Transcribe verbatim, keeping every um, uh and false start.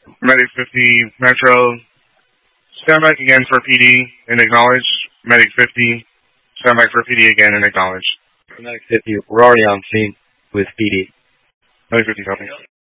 Medic fifty, Metro. Stand back again for P D and acknowledge. Medic fifty, stand back for P D again and acknowledge. Medic fifty, we're already on scene with P D. Medic fifty, copy.